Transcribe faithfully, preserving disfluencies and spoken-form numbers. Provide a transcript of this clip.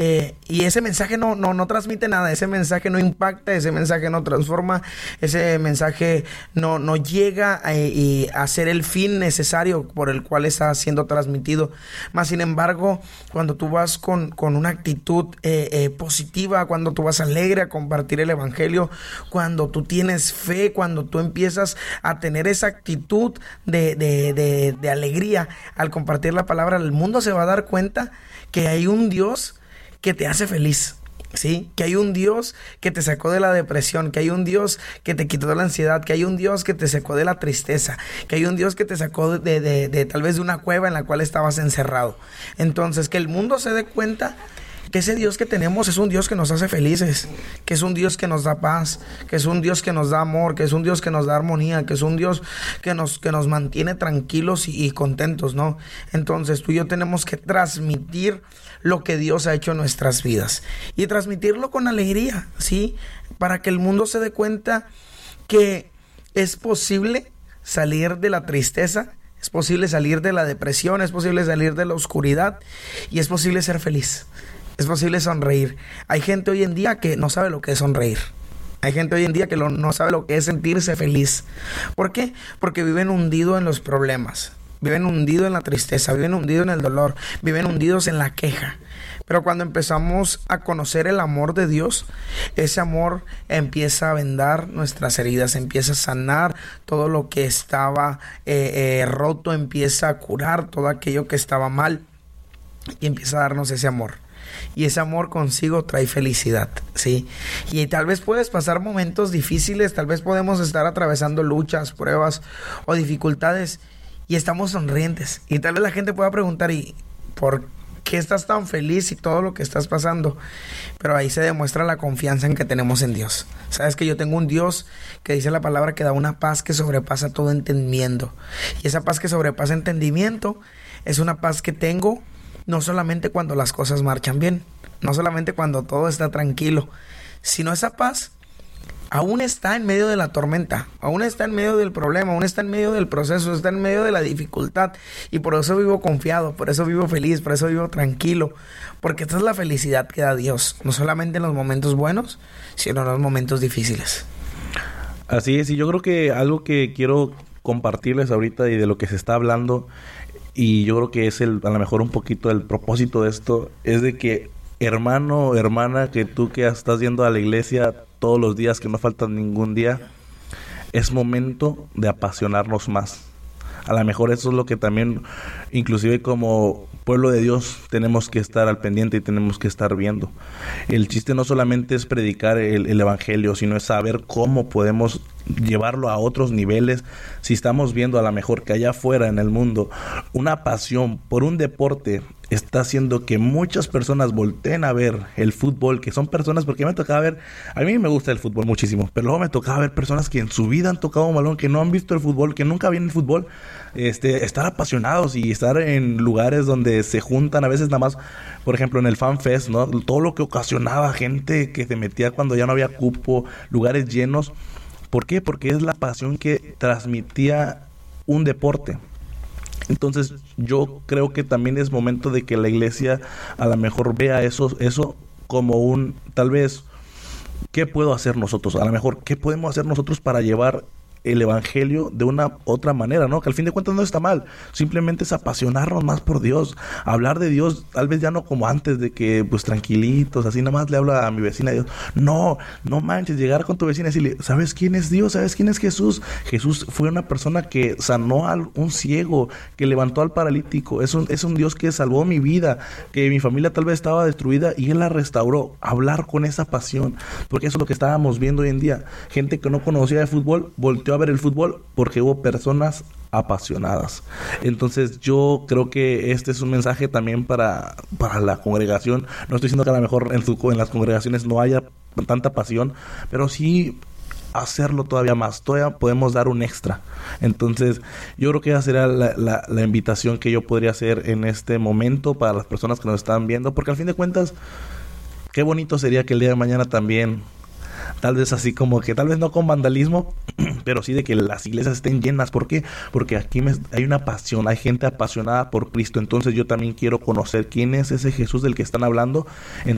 Eh, y ese mensaje no, no, no transmite nada, ese mensaje no impacta, ese mensaje no transforma, ese mensaje no, no llega a, a ser el fin necesario por el cual está siendo transmitido. Más sin embargo, cuando tú vas con, con una actitud eh, eh, positiva, cuando tú vas alegre a compartir el evangelio, cuando tú tienes fe, cuando tú empiezas a tener esa actitud de, de, de, de alegría al compartir la palabra, el mundo se va a dar cuenta que hay un Dios que te hace feliz, ¿sí? Que hay un Dios que te sacó de la depresión, que hay un Dios que te quitó la ansiedad, que hay un Dios que te sacó de la tristeza, que hay un Dios que te sacó de, de, de, de tal vez de una cueva en la cual estabas encerrado. Entonces, que el mundo se dé cuenta que ese Dios que tenemos es un Dios que nos hace felices, que es un Dios que nos da paz, que es un Dios que nos da amor, que es un Dios que nos da armonía, que es un Dios que nos, que nos mantiene tranquilos y, y contentos, ¿no? Entonces tú y yo tenemos que transmitir lo que Dios ha hecho en nuestras vidas y transmitirlo con alegría, ¿sí? Para que el mundo se dé cuenta que es posible salir de la tristeza, es posible salir de la depresión, es posible salir de la oscuridad y es posible ser feliz. Es posible sonreír. Hay gente hoy en día que no sabe lo que es sonreír. Hay gente hoy en día que lo, no sabe lo que es sentirse feliz. ¿Por qué? Porque viven hundidos en los problemas. Viven hundidos en la tristeza. Viven hundidos en el dolor. Viven hundidos en la queja. Pero cuando empezamos a conocer el amor de Dios, ese amor empieza a vendar nuestras heridas, empieza a sanar todo lo que estaba eh, eh, roto, empieza a curar todo aquello que estaba mal y empieza a darnos ese amor. Y ese amor consigo trae felicidad, ¿sí? Y tal vez puedes pasar momentos difíciles, tal vez podemos estar atravesando luchas, pruebas o dificultades y estamos sonrientes. Y tal vez la gente pueda preguntar, ¿y por qué estás tan feliz y todo lo que estás pasando? Pero ahí se demuestra la confianza en que tenemos en Dios. Sabes que yo tengo un Dios que dice la palabra que da una paz que sobrepasa todo entendimiento. Y esa paz que sobrepasa entendimiento es una paz que tengo no solamente cuando las cosas marchan bien, no solamente cuando todo está tranquilo, sino esa paz aún está en medio de la tormenta, aún está en medio del problema, aún está en medio del proceso, está en medio de la dificultad. Y por eso vivo confiado, por eso vivo feliz, por eso vivo tranquilo, porque esta es la felicidad que da Dios, no solamente en los momentos buenos, sino en los momentos difíciles. Así es, y yo creo que algo que quiero compartirles ahorita y de lo que se está hablando, y yo creo que es el, a lo mejor un poquito el propósito de esto, es de que hermano o hermana, que tú que estás yendo a la iglesia todos los días, que no falta ningún día, es momento de apasionarnos más. A lo mejor eso es lo que también, inclusive como pueblo de Dios, tenemos que estar al pendiente y tenemos que estar viendo. El chiste no solamente es predicar el, el evangelio, sino es saber cómo podemos llevarlo a otros niveles. Si estamos viendo a lo mejor que allá afuera en el mundo una pasión por un deporte está haciendo que muchas personas volteen a ver el fútbol, que son personas, porque me tocaba ver, a mí me gusta el fútbol muchísimo, pero luego me tocaba ver personas que en su vida han tocado un balón, que no han visto el fútbol, que nunca ven el fútbol, este, estar apasionados y estar en lugares donde se juntan a veces nada más, por ejemplo en el Fan Fest, ¿no? Todo lo que ocasionaba gente que se metía cuando ya no había cupo, lugares llenos. ¿Por qué? Porque es la pasión que transmitía un deporte. Entonces yo creo que también es momento de que la iglesia a lo mejor vea eso, eso como un, tal vez, ¿qué puedo hacer nosotros? A lo mejor, ¿qué podemos hacer nosotros para llevar el evangelio de una otra manera, ¿no? Que al fin de cuentas no está mal, simplemente es apasionarnos más por Dios, hablar de Dios, tal vez ya no como antes de que pues tranquilitos, así nada más le hablo a mi vecina de Dios. No, no manches, llegar con tu vecina y decirle, ¿sabes quién es Dios? ¿Sabes quién es Jesús? Jesús fue una persona que sanó a un ciego, que levantó al paralítico, es un, es un Dios que salvó mi vida, que mi familia tal vez estaba destruida y Él la restauró. Hablar con esa pasión, porque eso es lo que estábamos viendo hoy en día, gente que no conocía de fútbol, volteó a ver el fútbol porque hubo personas apasionadas. Entonces yo creo que este es un mensaje también para, para la congregación. No estoy diciendo que a lo mejor en, su, en las congregaciones no haya tanta pasión, pero sí hacerlo todavía más, todavía podemos dar un extra. Entonces yo creo que esa será la, la, la invitación que yo podría hacer en este momento para las personas que nos están viendo, porque al fin de cuentas qué bonito sería que el día de mañana también, tal vez así como que, tal vez no con vandalismo, pero sí de que las iglesias estén llenas. ¿Por qué? Porque aquí me, hay una pasión, hay gente apasionada por Cristo. Entonces yo también quiero conocer quién es ese Jesús del que están hablando.